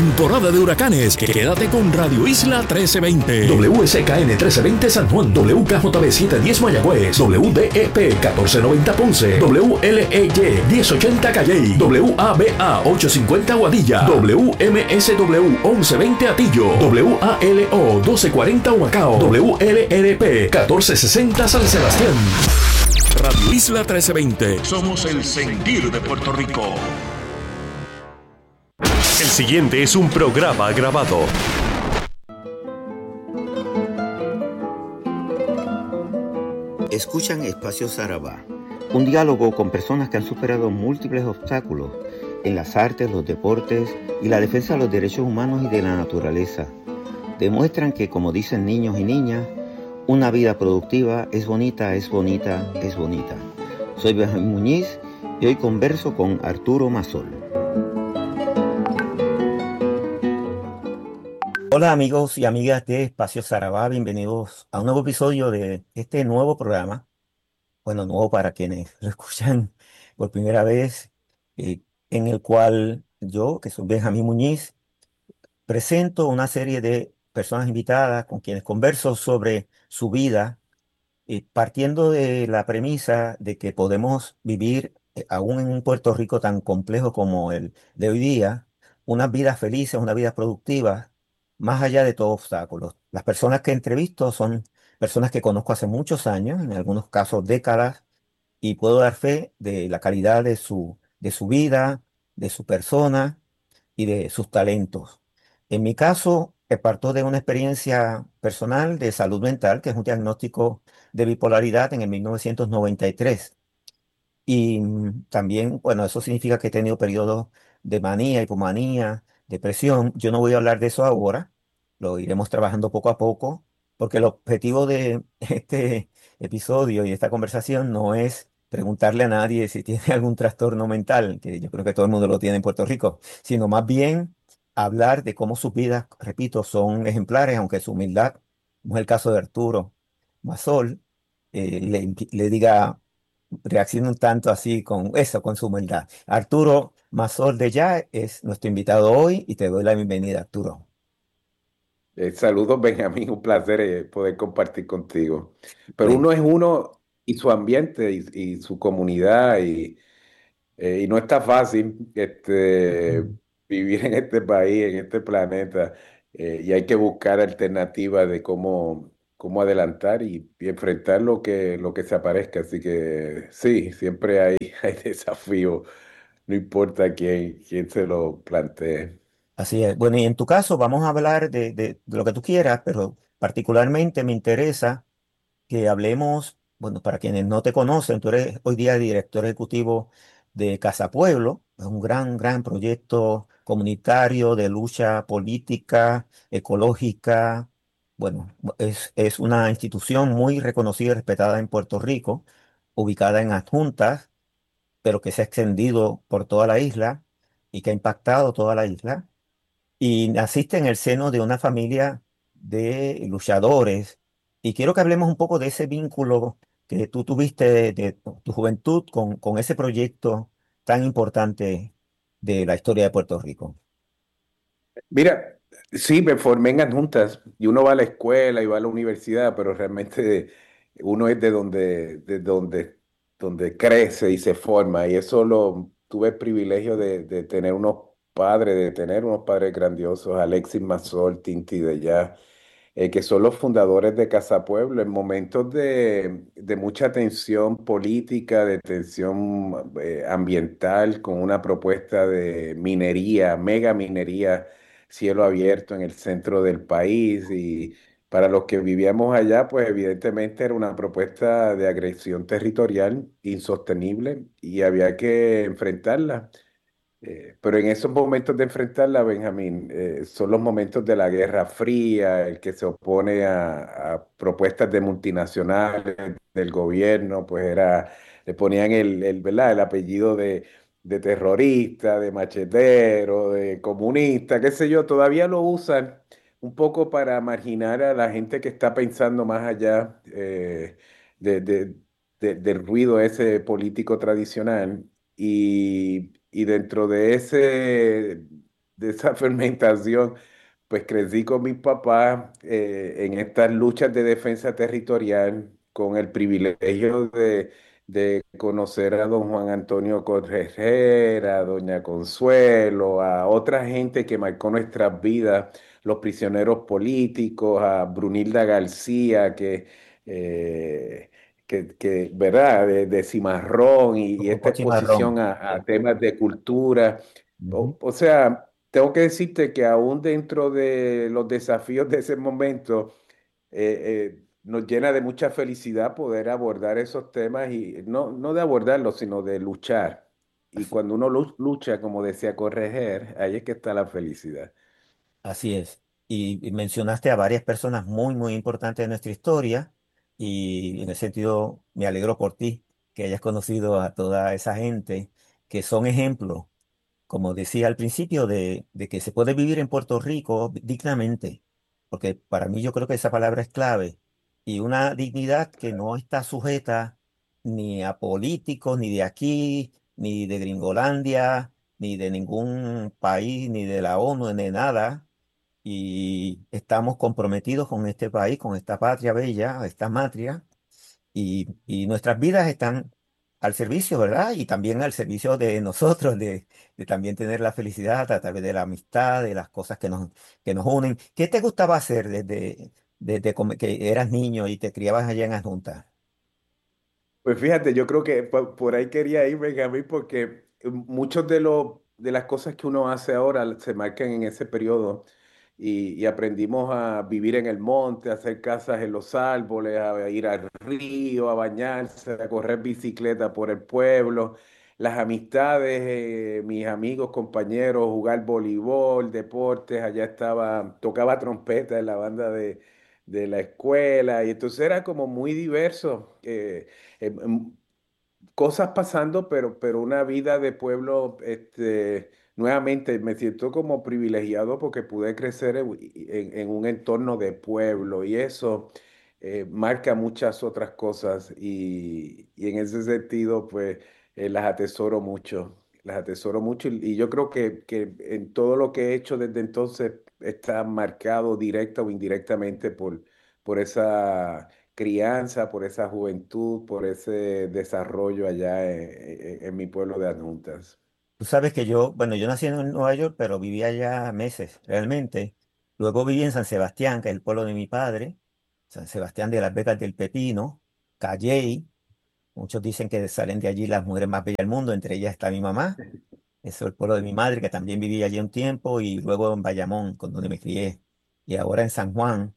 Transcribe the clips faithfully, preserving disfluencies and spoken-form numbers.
Temporada de huracanes. Quédate con Radio Isla trece veinte. W S K N trece veinte San Juan. W K J B setecientos diez Mayagüez. W D E P catorce noventa Ponce. W L E Y diez ochenta Calley. W A B A ochocientos cincuenta Guadilla. W M S W once veinte Atillo. W A L O doce cuarenta Humacao. W L R P catorce sesenta San Sebastián. Radio Isla trece veinte. Somos el sentir de Puerto Rico. El siguiente es un programa grabado. Escuchan Espacio Sarabá, un diálogo con personas que han superado múltiples obstáculos en las artes, los deportes y la defensa de los derechos humanos y de la naturaleza. Demuestran que, como dicen niños y niñas, una vida productiva es bonita, es bonita, es bonita. Soy Benjamín Muñiz y hoy converso con Arturo Masol. Hola amigos y amigas de Espacio Sarabá, bienvenidos a un nuevo episodio de este nuevo programa. Bueno, nuevo para quienes lo escuchan por primera vez, eh, en el cual yo, que soy Benjamín Muñiz, presento una serie de personas invitadas con quienes converso sobre su vida, eh, partiendo de la premisa de que podemos vivir, eh, aún en un Puerto Rico tan complejo como el de hoy día, unas vidas felices, unas vidas productivas, más allá de todo obstáculos. Las personas que entrevisto son personas que conozco hace muchos años, en algunos casos décadas, y puedo dar fe de la calidad de su, de su vida, de su persona y de sus talentos. En mi caso, eh, parto de una experiencia personal de salud mental, que es un diagnóstico de bipolaridad en el mil novecientos noventa y tres. Y mm, también, bueno, eso significa que he tenido periodos de manía, hipomanía, depresión. Yo no voy a hablar de eso ahora, lo iremos trabajando poco a poco, porque el objetivo de este episodio y esta conversación no es preguntarle a nadie si tiene algún trastorno mental, que yo creo que todo el mundo lo tiene en Puerto Rico, sino más bien hablar de cómo sus vidas, repito, son ejemplares, aunque su humildad, como es el caso de Arturo Masol, eh, le, le diga reacciona un tanto así con eso, con su humildad. Arturo Masol de Ya es nuestro invitado hoy y te doy la bienvenida, Arturo. Eh, saludos, Benjamín, un placer eh, poder compartir contigo. Pero Bueno, uno es uno y su ambiente y, y su comunidad y, eh, y no está fácil este, vivir en este país, en este planeta, eh, y hay que buscar alternativas de cómo, cómo adelantar y, y enfrentar lo que, lo que se aparezca. Así que sí, siempre hay, hay desafíos, no importa quién, quién se lo plantee. así es. Bueno, y en tu caso vamos a hablar de, de- de lo que tú quieras, pero particularmente me interesa que hablemos, bueno, para quienes no te conocen, tú eres hoy día director ejecutivo de Casa Pueblo, es un gran, gran proyecto comunitario de lucha política, ecológica. Bueno, es, es una institución muy reconocida y respetada en Puerto Rico, ubicada en Adjuntas, pero que se ha extendido por toda la isla y que ha impactado toda la isla. Y naciste en el seno de una familia de luchadores. Y quiero que hablemos un poco de ese vínculo que tú tuviste de, de tu juventud con, con ese proyecto tan importante de la historia de Puerto Rico. Mira, sí, me formé en adjuntas y uno va a la escuela y va a la universidad, pero realmente uno es de donde, de donde, donde crece y se forma. Y eso lo tuve el privilegio de, de tener unos padres, de tener unos padres grandiosos, Alexis Mazol, Tinti de Ya, eh, que son los fundadores de Casa Pueblo, en momentos de, de mucha tensión política, de tensión eh, ambiental, con una propuesta de minería, mega minería, cielo abierto en el centro del país. Y para los que vivíamos allá, pues evidentemente era una propuesta de agresión territorial insostenible y había que enfrentarla. Eh, pero en esos momentos de enfrentarla, Benjamín, eh, son los momentos de la Guerra Fría, el que se opone a, a propuestas de multinacionales, del gobierno, pues era, le ponían el, el, ¿verdad? El apellido de, de terrorista, de machetero, de comunista, qué sé yo, todavía lo usan un poco para marginar a la gente que está pensando más allá eh, de, de- de- del ruido ese político tradicional. Y, y dentro de ese de esa fermentación, pues crecí con mis papás eh, en estas luchas de defensa territorial, con el privilegio de, de conocer a don Juan Antonio Corregera, a doña Consuelo, a otra gente que marcó nuestras vidas, los prisioneros políticos, a Brunilda García, que, eh, que, que, ¿verdad? De, de Cimarrón y, y esta Grupo Cimarrón. exposición a, a Sí. temas de cultura. Ujú. O, o sea, tengo que decirte que aún dentro de los desafíos de ese momento, eh, eh, nos llena de mucha felicidad poder abordar esos temas y no, no de abordarlos, sino de luchar. Y Así, cuando uno lu- lucha, como decía Correger, ahí es que está la felicidad. así es. Y, y mencionaste a varias personas muy, muy importantes de nuestra historia y en ese sentido me alegro por ti que hayas conocido a toda esa gente que son ejemplos, como decía al principio, de, de que se puede vivir en Puerto Rico dignamente, porque para mí yo creo que esa palabra es clave, y una dignidad que no está sujeta ni a políticos, ni de aquí, ni de Gringolandia, ni de ningún país, ni de la ONU, ni de nada, y estamos comprometidos con este país, con esta patria bella, esta matria y, y nuestras vidas están al servicio, ¿verdad? Y también al servicio de nosotros, de, de también tener la felicidad a través de la amistad, de las cosas que nos, que nos unen. ¿Qué te gustaba hacer desde, desde come- que eras niño y te criabas allá en Adjunta? Pues fíjate, yo creo que po- por ahí quería ir, Benjamín, porque muchos de los de las cosas que uno hace ahora se marcan en ese periodo y, y aprendimos a vivir en el monte, a hacer casas en los árboles, a ir al río, a bañarse, a correr bicicleta por el pueblo, las amistades, eh, mis amigos, compañeros, jugar voleibol, deportes, allá estaba, tocaba trompeta en la banda de, de la escuela y entonces era como muy diverso. eh, em, em, Cosas pasando, pero, pero una vida de pueblo, este, nuevamente me siento como privilegiado porque pude crecer en, en- en un entorno de pueblo y eso eh, marca muchas otras cosas y, y en ese sentido, pues eh, las atesoro mucho, las atesoro mucho y, y yo creo que, que en todo lo que he hecho desde entonces está marcado directa o indirectamente por, por esa crianza, por esa juventud, por ese desarrollo allá en, en- en mi pueblo de Adjuntas. Tú sabes que yo, bueno, yo nací en Nueva York, pero viví allá meses, realmente. Luego viví en San Sebastián, que es el pueblo de mi padre, San Sebastián de las Vegas del Pepino, Calley. Muchos dicen que salen de allí las mujeres más bellas del mundo, entre ellas está mi mamá. Eso es el pueblo de mi madre, que también vivía allí un tiempo, y luego en Bayamón, con donde me crié, y ahora en San Juan.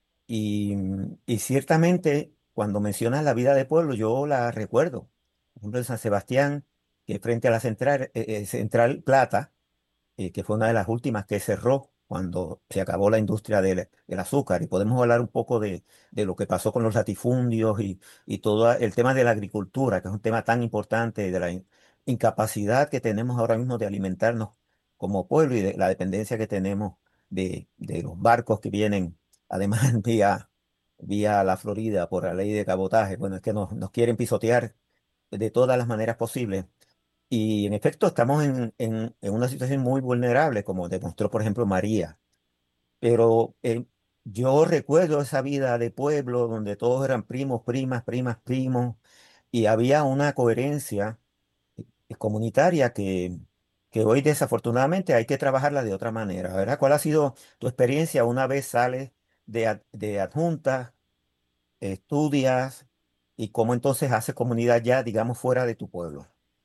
Y, y ciertamente, cuando mencionas la vida de pueblo, yo la recuerdo. Por ejemplo, en San Sebastián, que frente a la Central, eh, eh, Central Plata, eh, que fue una de las últimas que cerró cuando se acabó la industria del, del azúcar. Y podemos hablar un poco de, de lo que pasó con los latifundios y, y todo el tema de la agricultura, que es un tema tan importante, de la in- incapacidad que tenemos ahora mismo de alimentarnos como pueblo y de la dependencia que tenemos de, de los barcos que vienen, además, vía, vía la Florida por la ley de cabotaje. Bueno, es que nos, nos quieren pisotear de todas las maneras posibles. Y en efecto, estamos en, en- en una situación muy vulnerable, como demostró, por ejemplo, María. Pero eh, yo recuerdo esa vida de pueblo donde todos eran primos, primas, primas, primos, y había una coherencia eh, comunitaria que, que hoy desafortunadamente hay que trabajarla de otra manera, ¿verdad? ¿Cuál ha sido tu experiencia una vez sales de, ad- de adjunta, estudias y cómo entonces haces comunidad ya, digamos, fuera de tu pueblo?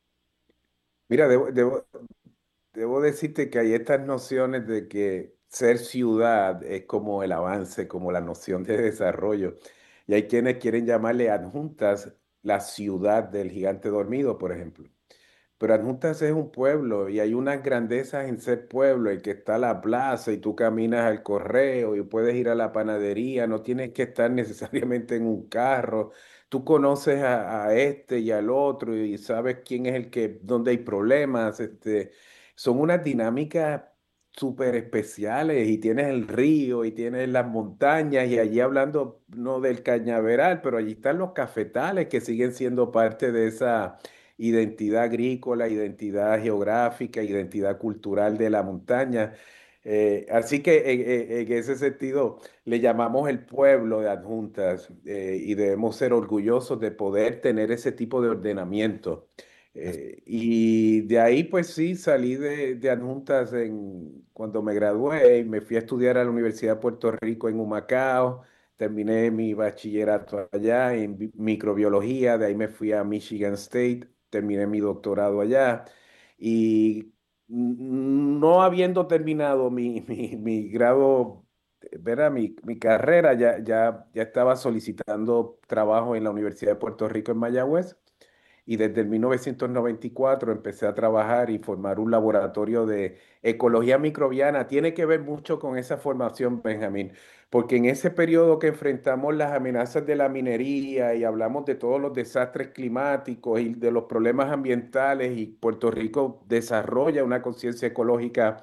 Mira, debo, debo, debo decirte que hay estas nociones de que ser ciudad es como el avance, como la noción de desarrollo. Y hay quienes quieren llamarle adjuntas la ciudad del gigante dormido, por ejemplo. Pero Adjuntas es un pueblo y hay unas grandezas en ser pueblo, en que está la plaza y tú caminas al correo y puedes ir a la panadería, no tienes que estar necesariamente en un carro. Tú conoces a, a este y al otro y sabes quién es el que, dónde hay problemas. Este, son unas dinámicas súper especiales y tienes el río y tienes las montañas y allí hablando no del cañaveral, pero allí están los cafetales que siguen siendo parte de esa identidad agrícola, identidad geográfica, identidad cultural de la montaña. Eh, así que en, en- en ese sentido le llamamos el pueblo de Adjuntas, eh, y debemos ser orgullosos de poder tener ese tipo de ordenamiento. Eh, y de ahí pues sí, salí de, de Adjuntas en, cuando me gradué y me fui a estudiar a la Universidad de Puerto Rico en Humacao. Terminé mi bachillerato allá en bi- microbiología, de ahí me fui a Michigan State, terminé mi doctorado allá y n- no habiendo terminado mi, mi, mi grado, ¿verdad? Mi, mi carrera, ya, ya, ya estaba solicitando trabajo en la Universidad de Puerto Rico en Mayagüez y desde el mil novecientos noventa y cuatro empecé a trabajar y formar un laboratorio de ecología microbiana. Tiene que ver mucho con esa formación, Benjamín, porque en ese periodo que enfrentamos las amenazas de la minería y hablamos de todos los desastres climáticos y de los problemas ambientales y Puerto Rico desarrolla una conciencia ecológica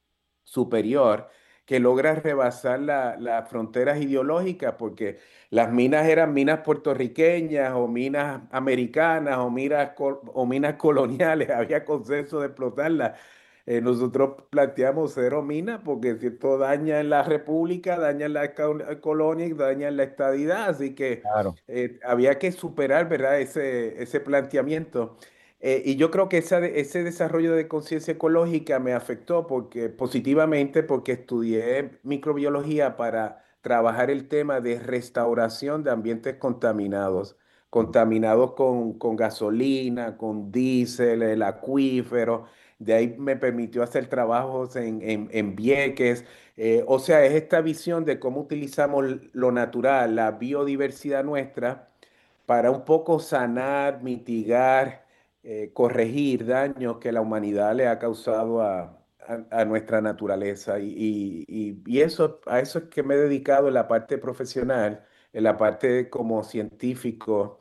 superior que logra rebasar la- las fronteras ideológicas, porque las minas eran minas puertorriqueñas o minas americanas o minas, col- o minas coloniales, había consenso de explotarlas. Eh, nosotros planteamos cero minas porque si esto daña en la república, daña en la ca- colonia y daña en la estadidad, así que Claro. eh, había que superar, ¿verdad? Ese, ese planteamiento. Eh, y yo creo que esa de- ese desarrollo de conciencia ecológica me afectó porque, positivamente porque estudié microbiología para trabajar el tema de restauración de ambientes contaminados, contaminados con, con gasolina, con diésel, el acuífero. De ahí me permitió hacer trabajos en, en, en Vieques. Eh, o sea, es esta visión de cómo utilizamos lo natural, la biodiversidad nuestra para un poco sanar, mitigar, eh, corregir daños que la humanidad le ha causado a, a- a nuestra naturaleza. Y, y- y- y eso, a eso es que me he dedicado en la parte profesional, en la parte como científico,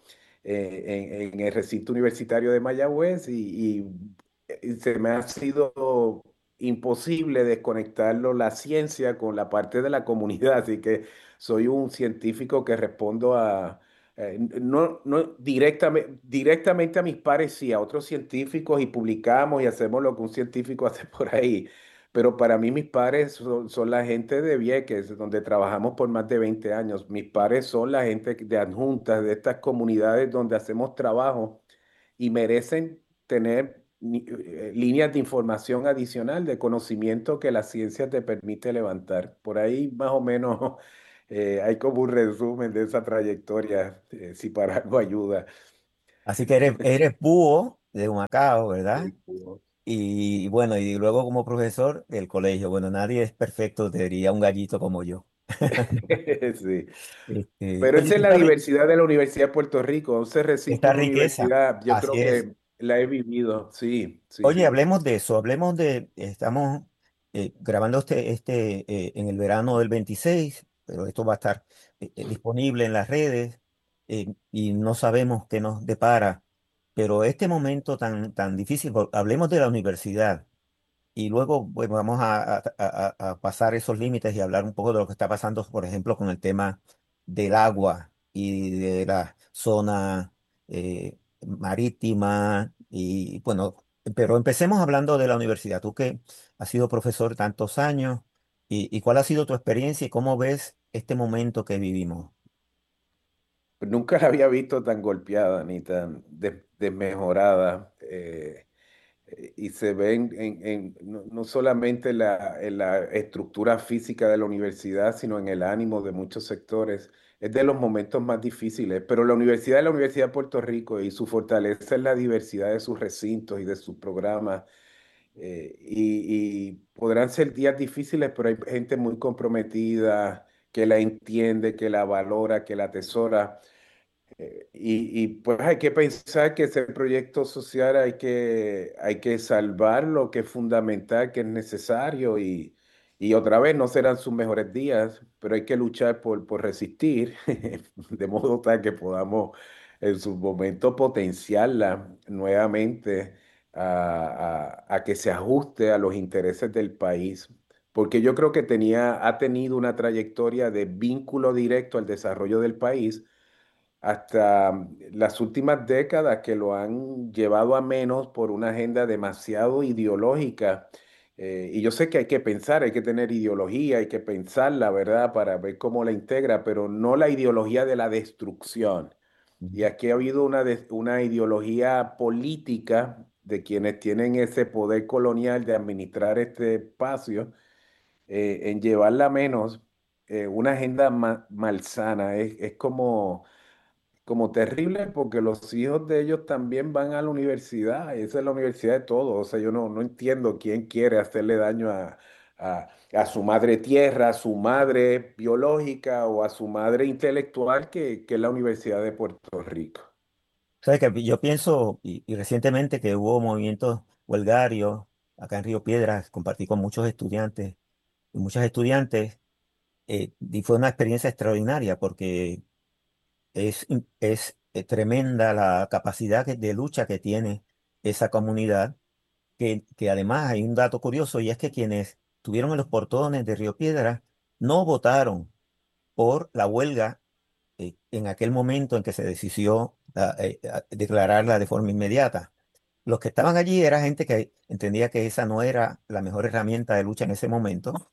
eh, en, en el recinto universitario de Mayagüez y, y- y se me ha sido imposible desconectarlo la ciencia con la parte de la comunidad. Así que soy un científico que respondo a eh, no, no directamente, directamente a mis pares, sí, a otros científicos y publicamos y hacemos lo que un científico hace por ahí. Pero para mí mis pares son, son la gente de Vieques, donde trabajamos por más de veinte años. Mis pares son la gente de adjuntas, de estas comunidades donde hacemos trabajo y merecen tener ni- eh, líneas de información adicional, de conocimiento que la ciencia te permite levantar. Por ahí más o menos eh, hay como un resumen de esa trayectoria, eh, si para algo ayuda. Así que eres, eres búho de Humacao, ¿verdad? Sí, Hugo. Y bueno, y luego como profesor del colegio. Bueno, nadie es perfecto, te diría un gallito como yo. Sí. Este, Pero oye, esa es tú la sabes, diversidad de la Universidad de Puerto Rico. once recintos esta en una riqueza, universidad, yo así creo es. que la he vivido. Sí, sí. Oye, hablemos de eso, hablemos de, estamos eh, grabando este, este eh, en el verano del veintiséis, pero esto va a estar eh, eh, disponible en las redes eh, y no sabemos qué nos depara, pero este momento tan, tan difícil, por- hablemos de la universidad. Y luego pues, vamos a, a- a- a pasar esos límites y hablar un poco de lo que está pasando, por ejemplo, con el tema del agua y de la zona eh, marítima. Y bueno, pero empecemos hablando de la universidad. Tú que has sido profesor tantos años, y, y cuál ha sido tu experiencia y cómo ves este momento que vivimos? Nunca la había visto tan golpeada ni tan des- desmejorada. eh, eh, y se ve en, en- en- no, no solamente en la, en la estructura física de la universidad, sino en el ánimo de muchos sectores. Es de los momentos más difíciles, pero la universidad es la Universidad de Puerto Rico y su fortaleza es la diversidad de sus recintos y de sus programas. Eh, y, y podrán ser días difíciles, pero hay gente muy comprometida que la entiende, que la valora, que la atesora. Eh, y, y, pues hay que pensar que ese proyecto social hay que, hay que salvarlo, que es fundamental, que es necesario y, y otra vez no serán sus mejores días, pero hay que luchar por, por resistir, de modo tal que podamos en su momento potenciarla nuevamente a, a a que se ajuste a los intereses del país. Porque yo creo que tenía, ha tenido una trayectoria de vínculo directo al desarrollo del país hasta mm, las últimas décadas que lo han llevado a menos por una agenda demasiado ideológica. Eh, y yo sé que hay que pensar, hay que tener ideología, hay que pensarla, ¿verdad? Para ver cómo la integra, pero no la ideología de la destrucción. Y Ujú. aquí ha habido una, des- una ideología política de quienes tienen ese poder colonial de administrar este espacio, eh, en llevarla a menos, eh, una agenda ma- malsana. Es, es como como terrible porque los hijos de ellos también van a la universidad, y esa es la universidad de todos. O sea, yo no, no entiendo quién quiere hacerle daño a, a, a su madre tierra, a su madre biológica o a su madre intelectual, que, que es la Universidad de Puerto Rico. Sabes que yo pienso, y, y recientemente que hubo movimientos huelgarios acá en Río Piedras, compartí con muchos estudiantes y muchas estudiantes, eh, y fue una experiencia extraordinaria porque es, in- es eh, tremenda la capacidad que- de lucha que tiene esa comunidad, que, que además hay un dato curioso y es que quienes estuvieron en los portones de Río Piedras no votaron por la huelga eh, en aquel momento en que se decidió ah, eh, ah, declararla de forma inmediata. Los que estaban allí era gente que entendía que esa no era la mejor herramienta de lucha en ese momento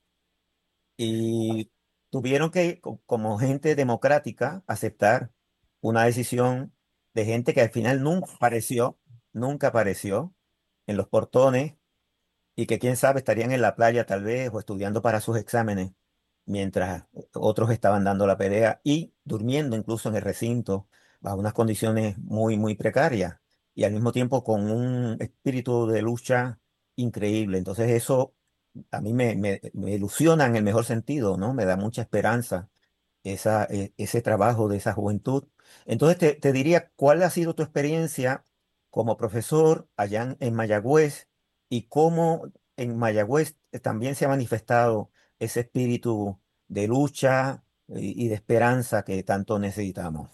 y tuvieron que, co- como gente democrática, aceptar una decisión de gente que al final nunca apareció, nunca apareció en los portones y que quién sabe estarían en la playa tal vez o estudiando para sus exámenes mientras otros estaban dando la pelea y durmiendo incluso en el recinto bajo unas condiciones muy, muy precarias y al mismo tiempo con un espíritu de lucha increíble. Entonces eso a mí me, me, me ilusiona en el mejor sentido, ¿no? Me da mucha esperanza esa, e- ese trabajo de esa juventud. Entonces te, te diría, ¿cuál ha sido tu experiencia como profesor allá en, en Mayagüez y cómo en Mayagüez también se ha manifestado ese espíritu de lucha y, y de esperanza que tanto necesitamos?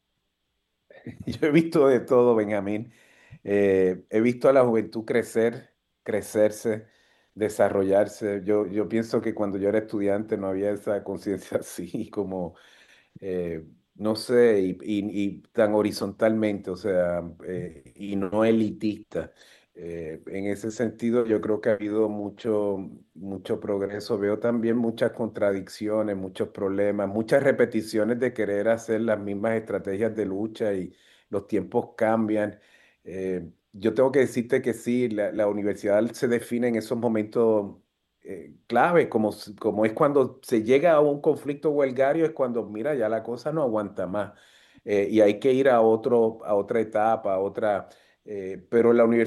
Yo he visto de todo, Benjamín. Eh, he visto a la juventud crecer, crecerse, desarrollarse. Yo, yo pienso que cuando yo era estudiante no había esa conciencia así como eh, no sé, y, y- y tan horizontalmente, o sea, eh, y no elitista. Eh, en ese sentido, yo creo que ha habido mucho, mucho progreso. Veo también muchas contradicciones, muchos problemas, muchas repeticiones de querer hacer las mismas estrategias de lucha y los tiempos cambian. Eh, yo tengo que decirte que sí, la, la universidad se define en esos momentos eh, clave, como, s- como es cuando se llega a un conflicto huelgario, es cuando, mira, ya la cosa no aguanta más, eh, y hay que ir a otro, a otra etapa, a otra, eh, pero la universidad